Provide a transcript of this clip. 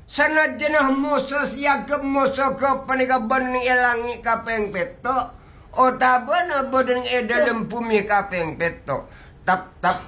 Sanajan musuh siagem musuh ke panikaban ilangi kapeng peto. O taban abodeng edalem bumi kapeng peto. Tap